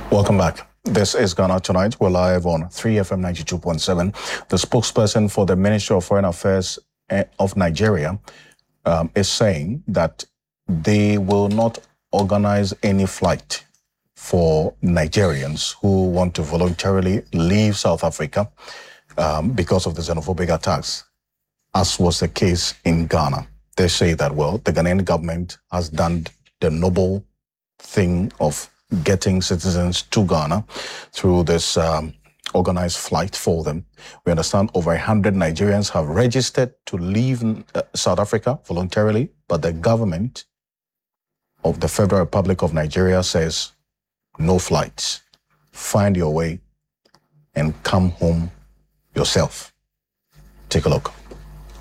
Welcome back. This is Ghana Tonight. We're live on 3FM 92.7. The spokesperson for the Ministry of Foreign Affairs of Nigeria is saying that they will not organize any flight for Nigerians who want to voluntarily leave South Africa because of the xenophobic attacks, as was the case in Ghana. They say that, well, the Ghanaian government has done the noble thing of getting citizens to Ghana through this organized flight for them. We understand over 100 Nigerians have registered to leave South Africa voluntarily, but the government of the Federal Republic of Nigeria says no flights. Find your way and come home yourself. Take a look.